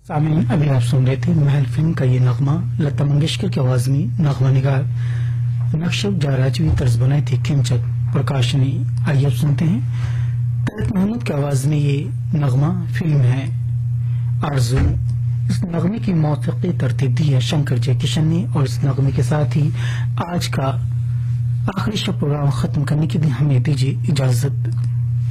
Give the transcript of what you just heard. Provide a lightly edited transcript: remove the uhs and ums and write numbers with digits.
सामीन, अभी आप सुन रहे थे महल फिल्म का ये नगमा। लता मंगेशकर की आवाज में नगमा निगार नक्शब जाराजवी तर्ज बनाई थी खिमचक प्रकाश ने। आइए अब सुनते हैं तलत मोहम्मद की आवाज में ये नगमा। फिल्म है आरज़ू। इस नगमे की मौसीकी तरतीब दी है शंकर जय किशन ने। और इस नगमे के साथ ही आज का आखिरी शो प्रोग्राम खत्म करने के लिए हमें दीजिए इजाजत।